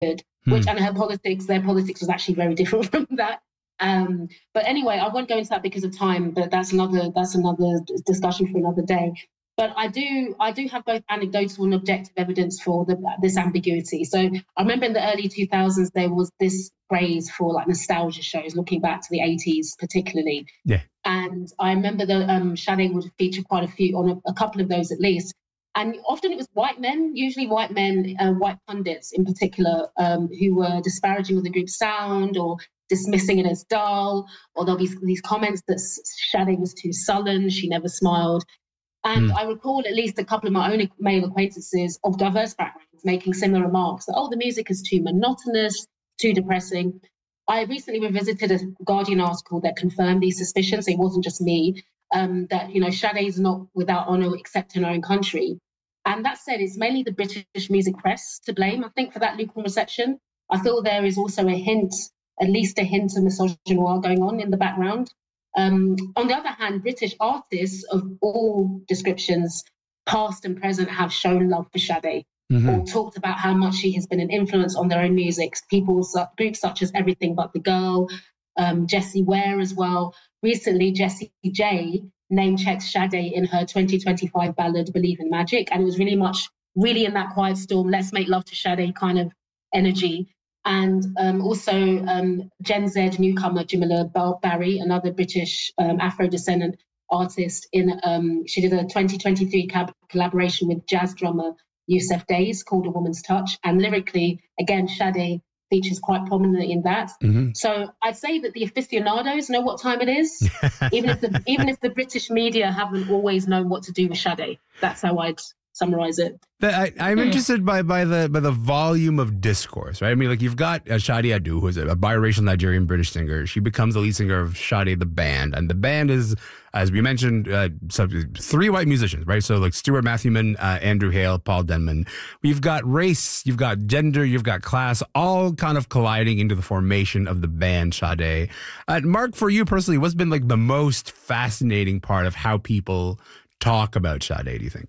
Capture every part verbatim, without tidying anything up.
hmm. which, and her politics, their politics was actually very different from that. Um, but anyway, I won't go into that because of time, but that's another, that's another discussion for another day. But I do, I do have both anecdotal and objective evidence for the, this ambiguity. So I remember in the early two thousands, there was this craze for like nostalgia shows, looking back to the eighties particularly. Yeah. And I remember that um, Sade would feature quite a few, on a, a couple of those at least. And often it was white men, usually white men, uh, white pundits in particular, um, who were disparaging of the group's sound or dismissing it as dull, or there'll be these comments that Sade was too sullen, she never smiled. And mm. I recall at least a couple of my own male acquaintances of diverse backgrounds making similar remarks that, oh, the music is too monotonous, too depressing. I recently revisited a Guardian article that confirmed these suspicions. It wasn't just me, um, that, you know, Sade is not without honour except in her own country. And that said, it's mainly the British music press to blame, I think, for that lukewarm reception. I feel there is also a hint, at least a hint of misogynoir going on in the background. Um, on the other hand, British artists of all descriptions, past and present, have shown love for Sade, mm-hmm. or talked about how much she has been an influence on their own music. People, groups such as Everything But the Girl, um, Jessie Ware as well. Recently, Jessie J name-checked Sade in her twenty twenty-five ballad Believe in Magic, and it was really much, really in that quiet storm, let's make love to Sade kind of energy. And um, also um, Gen Z newcomer Jamila Barry, another British um, Afro-descendant artist. In um, she did a twenty twenty-three cab- collaboration with jazz drummer Yusuf Days called A Woman's Touch. And lyrically, again, Sade features quite prominently in that. Mm-hmm. So I'd say that the aficionados know what time it is, even if the even if the British media haven't always known what to do with Sade. That's how I'd summarize it. I, I'm interested by by the by the volume of discourse, right? I mean, like you've got uh, Shadi Adu, who is a biracial Nigerian British singer. She becomes the lead singer of Sade the band, and the band is, as we mentioned, uh, three white musicians, right? So like Stuart Matthewman, uh, Andrew Hale, Paul Denman. We've got race, you've got gender, you've got class, all kind of colliding into the formation of the band Sade. Uh, Mark, for you personally, what's been like the most fascinating part of how people talk about Sade, do you think?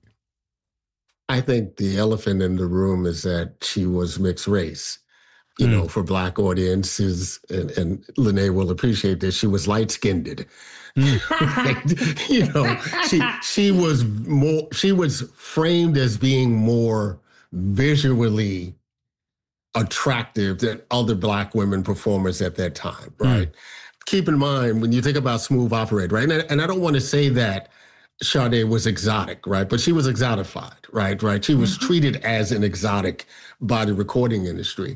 I think the elephant in the room is that she was mixed race. You mm. know, for Black audiences, and, and Lene will appreciate this, she was light-skinned. Mm. You know, she she was more she was framed as being more visually attractive than other Black women performers at that time, right? Mm. Keep in mind, when you think about Smooth Operator, right? And I, and I don't want to say that Sade was exotic, right? But she was exotified, right? Right. She was mm-hmm. treated as an exotic by the recording industry.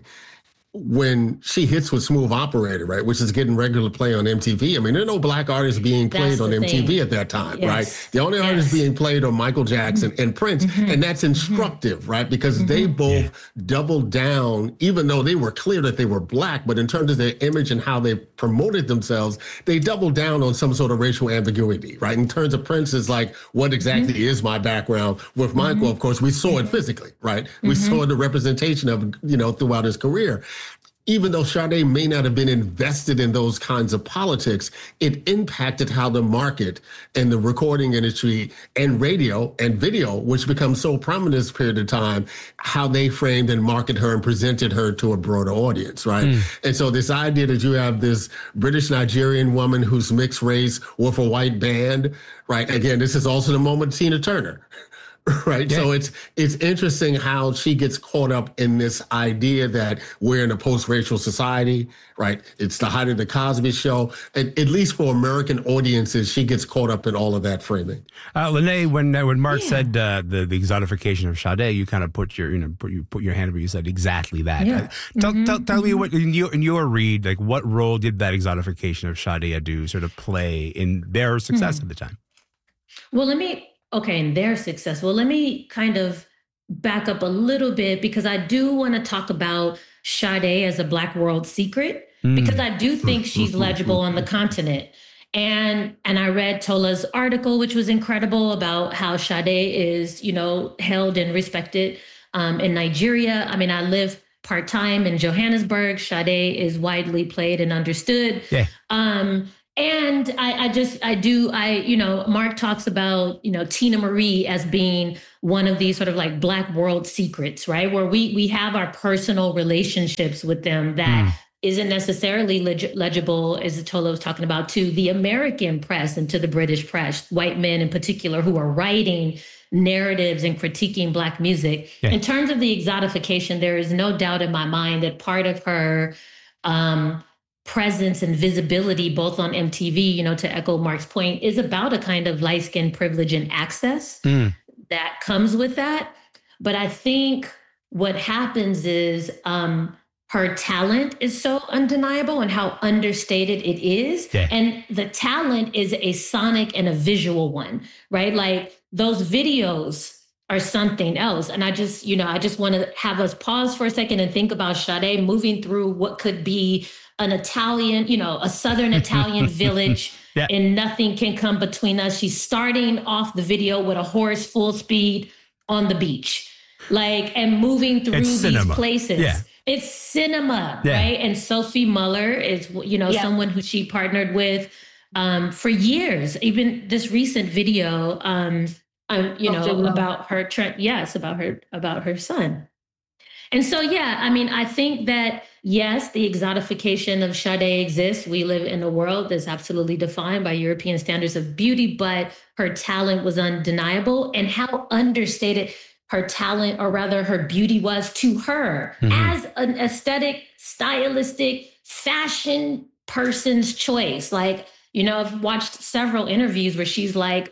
When she hits with Smooth Operator, right, which is getting regular play on M T V. I mean, there are no Black artists being played that's on M T V thing. At that time, yes. right? The only yes. artists being played are Michael Jackson mm-hmm. and Prince, mm-hmm. and that's instructive, mm-hmm. right? Because mm-hmm. they both yeah. doubled down, even though they were clear that they were Black, but in terms of their image and how they promoted themselves, they doubled down on some sort of racial ambiguity, right? In terms of Prince, is like, what exactly mm-hmm. is my background? With Michael, mm-hmm. of course, we saw it physically, right? We mm-hmm. saw the representation of, you know, throughout his career. Even though Sade may not have been invested in those kinds of politics, it impacted how the market and the recording industry and radio and video, which becomes so prominent this period of time, how they framed and marketed her and presented her to a broader audience, right? Mm. And so this idea that you have this British Nigerian woman who's mixed race with a white band, right? Again, this is also the moment of Tina Turner. Right. Yeah. So it's it's interesting how she gets caught up in this idea that we're in a post-racial society. Right. It's the height of the Cosby Show. At, at least for American audiences, she gets caught up in all of that framing. Uh, Lene, when uh, when Mark yeah. said uh, the the exotification of Sade, you kind of put your you know put you put your hand where you said exactly that. Yeah. Uh, tell, mm-hmm. tell tell me what in your in your read, like what role did that exotification of Sade Adu sort of play in their success mm-hmm. at the time? Well, let me. Okay, and they're successful. Let me kind of back up a little bit, because I do want to talk about Sade as a Black world secret, mm. because I do think she's legible on the continent. And and I read Tola's article, which was incredible, about how Sade is, you know, held and respected um, in Nigeria. I mean, I live part-time in Johannesburg. Sade is widely played and understood. Yeah. Um, And I, I just, I do, I, you know, Mark talks about, you know, Tina Marie as being one of these sort of like Black world secrets, right? Where we we have our personal relationships with them that mm. isn't necessarily leg- legible, as Tola was talking about, to the American press and to the British press, white men in particular, who are writing narratives and critiquing Black music. Yeah. In terms of the exotification, there is no doubt in my mind that part of her um, presence and visibility, both on M T V, you know, to echo Mark's point, is about a kind of light-skin privilege and access mm. that comes with that. But I think what happens is um, her talent is so undeniable and how understated it is. Yeah. And the talent is a sonic and a visual one, right? Like those videos are something else. And I just, you know, I just want to have us pause for a second and think about Sade moving through what could be an Italian, you know, a Southern Italian village, yeah. and nothing can come between us. She's starting off the video with a horse full speed on the beach, like, and moving through it's these cinema. places. Yeah. It's cinema, yeah. right? And Sophie Muller is, you know, yeah. someone who she partnered with um, for years. Even this recent video, um, um, you know, oh, about her, tra- yes, about her, about her son. And so, yeah, I mean, I think that, yes, the exotification of Sade exists. We live in a world that's absolutely defined by European standards of beauty, but her talent was undeniable, and how understated her talent, or rather her beauty, was to her mm-hmm. as an aesthetic, stylistic, fashion person's choice. Like, you know, I've watched several interviews where she's like,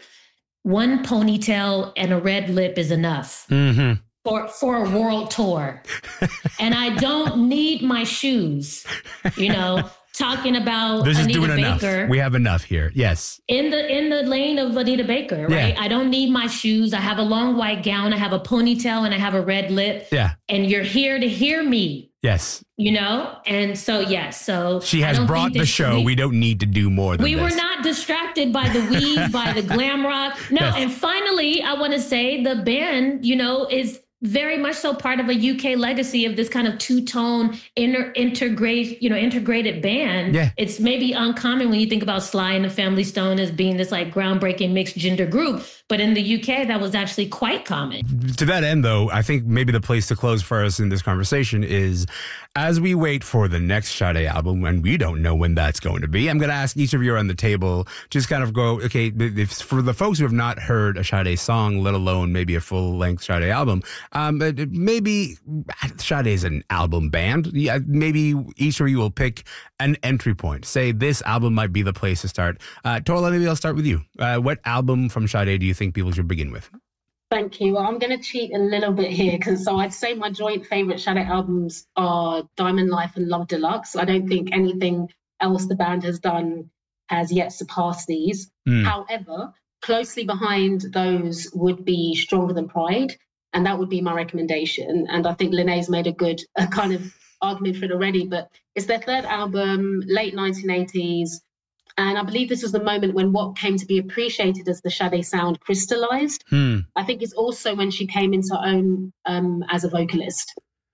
one ponytail and a red lip is enough. Mm-hmm. For, for a world tour. And I don't need my shoes, you know, talking about this Anita is doing Baker. Enough. We have enough here. Yes. In the in the lane of Anita Baker, right? Yeah. I don't need my shoes. I have a long white gown. I have a ponytail and I have a red lip. Yeah. And you're here to hear me. Yes. You know? And so, yes. So she has brought the show. We, we don't need to do more than we this. We were not distracted by the weed, by the glam rock. No. Yes. And finally, I want to say the band, you know, is very much so part of a U K legacy of this kind of two-tone inter- integrate, you know, integrated band. Yeah. It's maybe uncommon when you think about Sly and the Family Stone as being this like groundbreaking mixed gender group, but in the U K that was actually quite common. To that end, though, I think maybe the place to close for us in this conversation is, as we wait for the next Sade album, and we don't know when that's going to be, I'm going to ask each of you around the table, just kind of go, okay, if, for the folks who have not heard a Sade song, let alone maybe a full-length Sade album, Um, maybe Sade is an album band. Yeah, maybe each of you will pick an entry point. Say this album might be the place to start. Uh, Tola, maybe I'll start with you. Uh, what album from Sade do you think people should begin with? Thank you. Well, I'm going to cheat a little bit here, because so I'd say my joint favorite Sade albums are Diamond Life and Love Deluxe. I don't think anything else the band has done has yet surpassed these. Mm. However, closely behind those would be Stronger Than Pride. And that would be my recommendation. And I think Lene's made a good uh, kind of argument for it already, but it's their third album, late nineteen eighties. And I believe this was the moment when what came to be appreciated as the Sade sound crystallized. Hmm. I think it's also when she came into her own um, as a vocalist.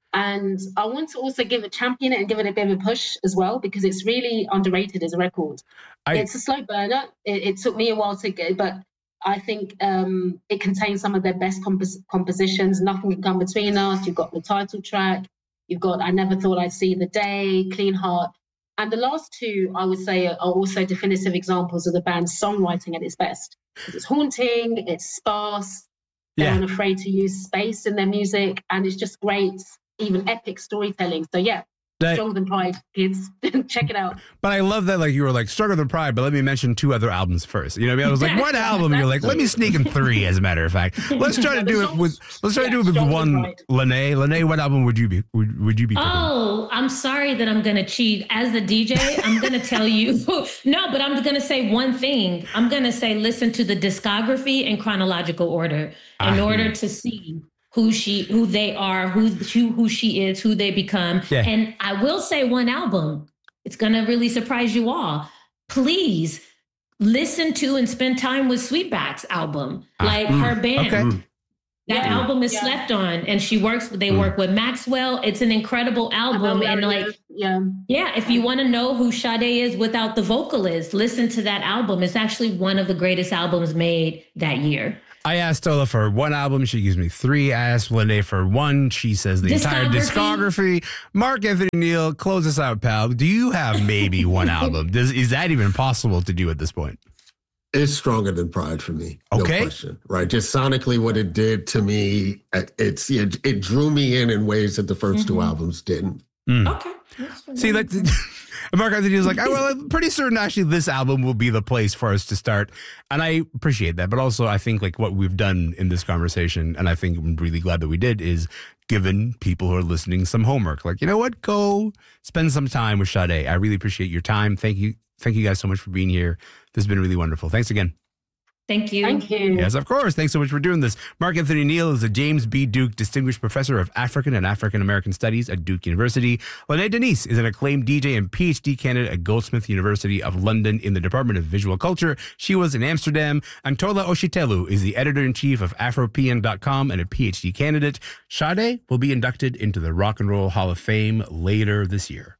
And I want to also give it, champion it and give it a bit of a push as well, because it's really underrated as a record. I... It's a slow burner. It, it took me a while to get, but I think um, it contains some of their best compos- compositions. Nothing Can Come Between Us. You've got the title track. You've got I Never Thought I'd See the Day, Clean Heart. And the last two, I would say, are also definitive examples of the band's songwriting at its best. It's haunting, it's sparse, they're yeah. unafraid to use space in their music, and it's just great, even epic storytelling. So yeah, That, Stronger Than Pride, kids. Check it out. But I love that, like, you were like, Stronger Than Pride, but let me mention two other albums first. You know what I mean? I was like, what album? And you're like, let me sneak in three, as a matter of fact. Let's try to do it with, let's try yeah, to do it with one. Lene, Lene, what album would you be, would, would you be picking? Oh, I'm sorry that I'm going to cheat. As the D J, I'm going to tell you, no, but I'm going to say one thing. I'm going to say, listen to the discography in chronological order in uh, order to see who she, who they are, who, who, who she is, who they become. Yeah. And I will say one album, it's going to really surprise you all. Please listen to and spend time with Sweetback's album. Like uh, her band. Okay. That Yeah. album is Yeah. slept on, and she works. They Mm. work with Maxwell. It's an incredible album, and like, yeah, yeah, if you want to know who Sade is without the vocalist, listen to that album. It's actually one of the greatest albums made that year. I asked Tola for one album. She gives me three. I asked Lene for one. She says the entire discography. Mark Anthony Neal, close us out, pal. Do you have maybe one album? Does, is that even possible to do at this point? It's stronger than Pride for me. Okay. No question. Right. Just sonically what it did to me, it's it, it drew me in in ways that the first mm-hmm. two albums didn't. Mm. Okay. See, like, Mark Anthony was like, oh, well, I'm pretty certain actually this album will be the place for us to start. And I appreciate that. But also, I think like what we've done in this conversation, and I think I'm really glad that we did, is given people who are listening some homework. Like, you know what? Go spend some time with Sade. I really appreciate your time. Thank you. Thank you guys so much for being here. This has been really wonderful. Thanks again. Thank you. Thank you. Yes, of course. Thanks so much for doing this. Mark Anthony Neal is a James B. Duke Distinguished Professor of African and African American Studies at Duke University. Lene Denise is an acclaimed D J and P H D candidate at Goldsmith University of London in the Department of Visual Culture. She was in Amsterdam. And Tola Oshitelu is the editor-in-chief of Afropean dot com and a P H D candidate. Sade will be inducted into the Rock and Roll Hall of Fame later this year.